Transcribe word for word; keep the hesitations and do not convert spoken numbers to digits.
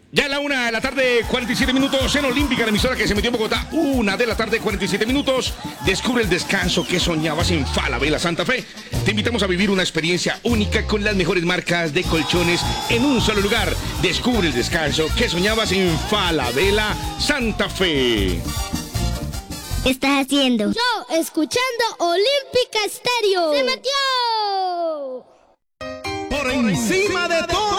Ya a la una de la tarde, cuarenta y siete minutos en Olímpica, la emisora que se metió en Bogotá. Una de la tarde, cuarenta y siete minutos. Descubre el descanso que soñabas en Falabella Santa Fe. Te invitamos a vivir una experiencia única con las mejores marcas de colchones en un solo lugar. Descubre el descanso que soñabas en Falabella Santa Fe. ¿Qué estás haciendo? Yo, escuchando Olímpica Estéreo. ¡Se metió! Por encima de todo.